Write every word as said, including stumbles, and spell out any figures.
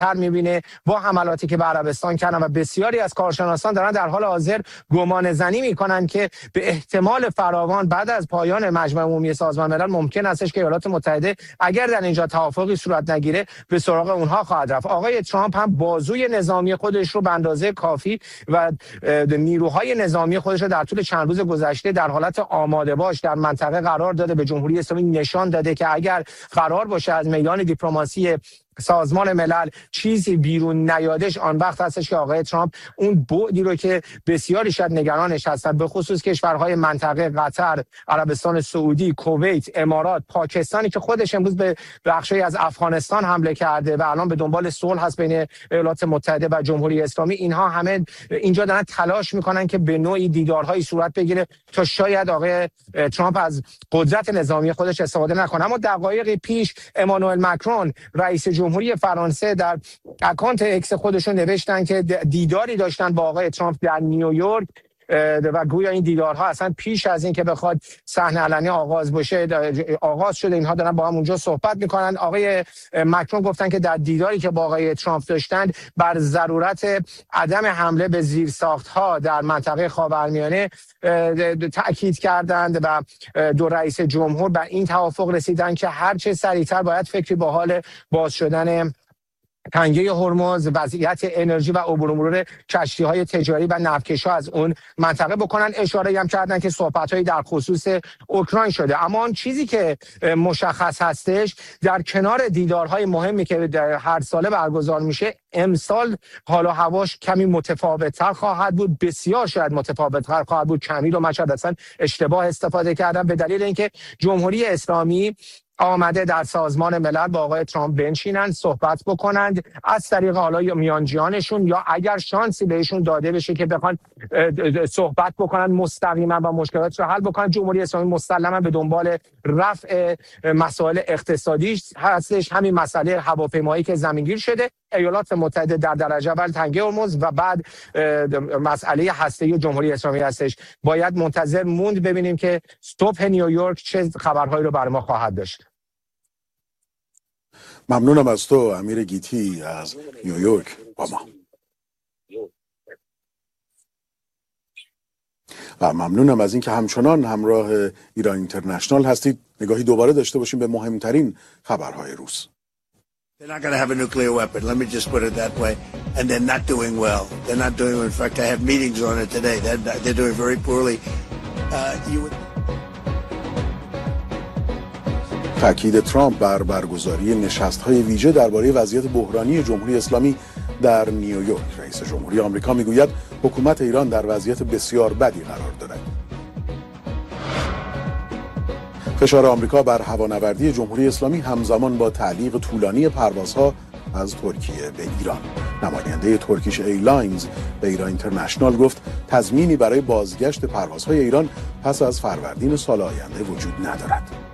تر میبینه با حملاتی که به عربستان کردن و بسیاری از کارشناسان دارن در حال حاضر گمان زنی میکنن که به احتمال فراوان بعد از پایان مجمع عمومی سازمان ملل ممکن استش که ایالات متحده اگر در اینجا توافقی صورت نگیره به سراغ اونها خواهد رفت. آقای ترامپ هم بازوی نظامی خودش رو به اندازه کافی و نیروهای نظامی خودش رو در طول چند روز گذشته در حالت آماده باش در منطقه قرار داده، به جمهوری اسلامی نشان داده که اگر قرار باشه از میدان دیپلماسی سازمان ملل چیزی بیرون نیادش، آن وقت هستش که آقای ترامپ اون بعدی رو که بسیاری شاید نگرانش هستن، به خصوص کشورهای منطقه قطر، عربستان سعودی، کویت، امارات، پاکستانی که خودش امروز به بخشی از افغانستان حمله کرده و الان به دنبال صلح هست بین ایالات متحده و جمهوری اسلامی، اینها همه اینجا دارن تلاش میکنن که به نوعی دیدارهایی صورت بگیره تا شاید آقای ترامپ از قدرت نظامی خودش استفاده نکنه. اما دقایقی پیش امانوئل مکرون رئیس جمهوری فرانسه در اکانت اکس خودشون نوشتن که دیداری داشتن با آقای ترامپ در نیویورک و گویا این دیدارها اصلا پیش از این که بخواد صحنه علنی آغاز بشه آغاز شده، اینها دارن با هم اونجا صحبت میکنن. آقای مکرون گفتن که در دیداری که با آقای ترامپ داشتند بر ضرورت عدم حمله به زیرساختها در منطقه خاورمیانه تاکید کردند و دو رئیس جمهور بر این توافق رسیدن که هر چه سریعتر باید فکری با حال باز شدن تنگه هرمز، وضعیت انرژی و عبور و مرور کشتی‌های تجاری و نفتکش‌ها از اون منطقه بکنن. اشاره هم کردن که صحبت‌هایی در خصوص اوکراین شده. اما آن چیزی که مشخص هستش در کنار دیدارهای مهمی که در هر ساله برگزار میشه، امسال حال و هواش کمی متفاوت‌تر خواهد بود، بسیار شاید متفاوت‌تر خواهد بود. کمی رو من شاید اصلا اشتباه استفاده کردم به دلیل اینکه جمهوری اسلامی آمده در سازمان ملل با آقای ترامپ بنشینن، صحبت بکنند از طریق حالا میانجیانشون، یا اگر شانسی بهشون داده بشه که بخوان صحبت بکنن مستقیما و مشکلات رو حل بکنن. جمهوری اسلامی مسلما به دنبال رفع مسائل اقتصادی هستش، همین مسئله هواپیمایی که زمینگیر شده، ایالات متحده در درجه اول تنگه هرمز و بعد مسئله هسته‌ای جمهوری اسلامی هستش. باید منتظر موند ببینیم که صبح نیویورک چه خبرهایی رو برای ما خواهد داشت. ممنونم از تو امیر گیتی از نیویورک با ما. و ممنونم از اینکه همچنان همراه ایران اینترنشنال هستید. نگاهی دوباره داشته باشیم به مهمترین خبرهای روز. They're not going to have a nuclear weapon. Let me just put it that way. And they're not doing well. They're not doing well. In fact, I have meetings on it today. They're, they're doing very poorly. Uh, you would... تأکید ترامپ بر برگزاری نشست‌های ویژه درباره وضعیت بحرانی جمهوری اسلامی در نیویورک. رئیس جمهوری آمریکا میگوید حکومت ایران در وضعیت بسیار بدی قرار دارد. فشار آمریکا بر هوانوردی جمهوری اسلامی همزمان با تعلیق طولانی پروازها از ترکیه به ایران. نماینده ترکیش ایرلاینز به ایران اینترنشنال گفت تضمینی برای بازگشت پروازهای ایران پس از فروردین سال آینده وجود ندارد.